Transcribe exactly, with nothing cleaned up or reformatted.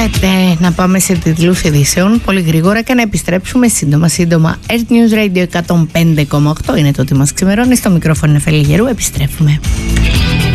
θέλετε να πάμε σε τίτλους ειδήσεων πολύ γρήγορα και να επιστρέψουμε σύντομα σύντομα. Earth News Radio εκατόν πέντε κόμμα οκτώ είναι το ότι μας ξημερώνει. Στο μικρόφωνο είναι Φελή Γερού. Επιστρέφουμε.